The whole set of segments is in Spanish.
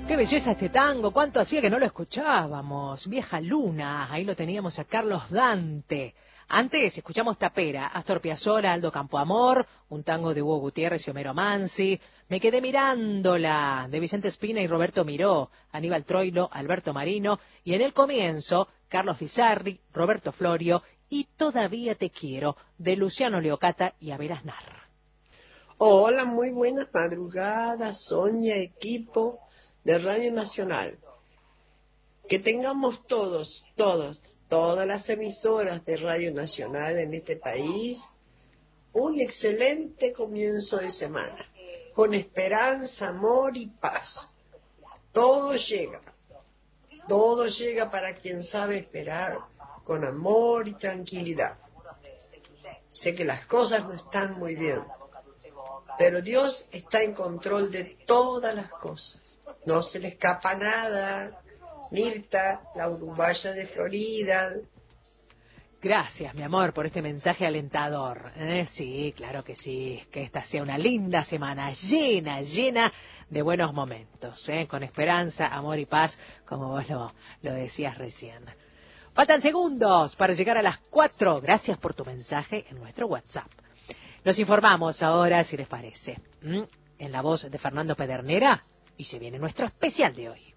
Qué belleza este tango, cuánto hacía que no lo escuchábamos. Vieja Luna, ahí lo teníamos a Carlos Dante. Antes escuchamos Tapera, Astor Piazzolla, Aldo Campoamor, un tango de Hugo Gutiérrez y Homero Mansi. Me quedé mirándola, de Vicente Espina y Roberto Miró, Aníbal Troilo, Alberto Marino, y en el comienzo, Carlos Di Sarri, Roberto Florio y Todavía te quiero, de Luciano Leocata y Abel Aznar. Hola, muy buenas madrugadas, Sonia, equipo de Radio Nacional. Que tengamos todas las emisoras de Radio Nacional en este país un excelente comienzo de semana, con esperanza, amor y paz. Todo llega para quien sabe esperar con amor y tranquilidad. Sé que las cosas no están muy bien, pero Dios está en control de todas las cosas. No se le escapa nada. Mirta, la uruguaya de Florida. Gracias, mi amor, por este mensaje alentador. Sí, claro que sí. Que esta sea una linda semana, llena de buenos momentos, con esperanza, amor y paz, como vos lo decías recién. Faltan segundos para llegar a las 4. Gracias por tu mensaje en nuestro WhatsApp. Nos informamos ahora, si les parece, en la voz de Fernando Pedernera, y se viene nuestro especial de hoy.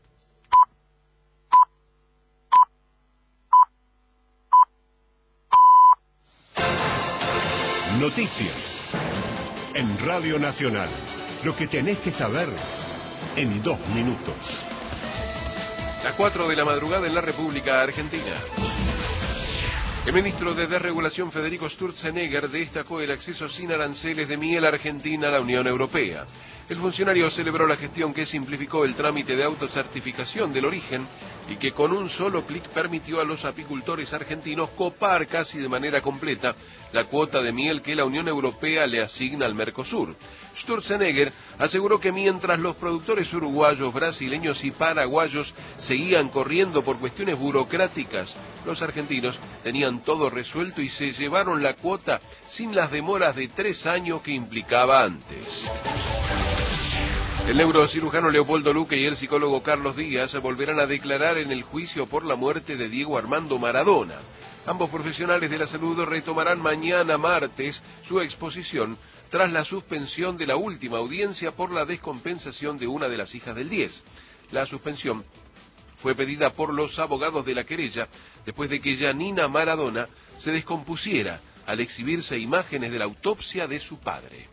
Noticias en Radio Nacional. Lo que tenés que saber en 2 minutos. Las 4 de la madrugada en la República Argentina. El ministro de Desregulación Federico Sturzenegger destacó el acceso sin aranceles de miel argentina a la Unión Europea. El funcionario celebró la gestión que simplificó el trámite de autocertificación del origen y que con un solo clic permitió a los apicultores argentinos copar casi de manera completa la cuota de miel que la Unión Europea le asigna al Mercosur. Sturzenegger aseguró que mientras los productores uruguayos, brasileños y paraguayos seguían corriendo por cuestiones burocráticas, los argentinos tenían todo resuelto y se llevaron la cuota sin las demoras de 3 años que implicaba antes. El neurocirujano Leopoldo Luque y el psicólogo Carlos Díaz volverán a declarar en el juicio por la muerte de Diego Armando Maradona. Ambos profesionales de la salud retomarán mañana martes su exposición tras la suspensión de la última audiencia por la descompensación de una de las hijas del 10. La suspensión fue pedida por los abogados de la querella después de que Janina Maradona se descompusiera al exhibirse imágenes de la autopsia de su padre.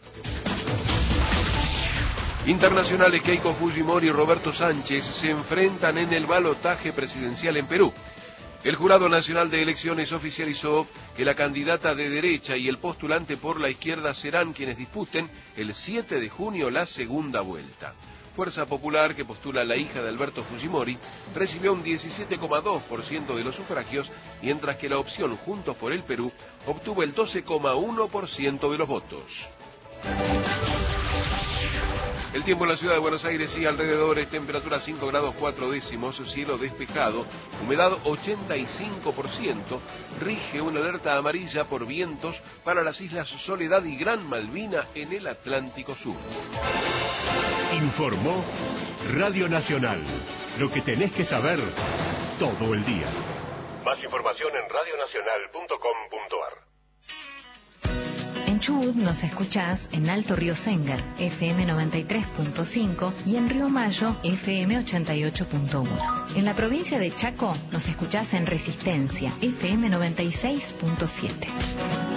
Internacionales Keiko Fujimori y Roberto Sánchez se enfrentan en el balotaje presidencial en Perú. El Jurado Nacional de Elecciones oficializó que la candidata de derecha y el postulante por la izquierda serán quienes disputen el 7 de junio la segunda vuelta. Fuerza Popular, que postula a la hija de Alberto Fujimori, recibió un 17,2% de los sufragios, mientras que la opción Juntos por el Perú obtuvo el 12,1% de los votos. El tiempo en la ciudad de Buenos Aires y alrededores, temperatura 5 grados 4 décimos, cielo despejado, humedad 85%, rige una alerta amarilla por vientos para las islas Soledad y Gran Malvina en el Atlántico Sur. Informó Radio Nacional. Lo que tenés que saber todo el día. Más información en radionacional.com.ar. En Chubut nos escuchás en Alto Río Séngar, FM 93.5 y en Río Mayo, FM 88.1. En la provincia de Chaco nos escuchás en Resistencia, FM 96.7.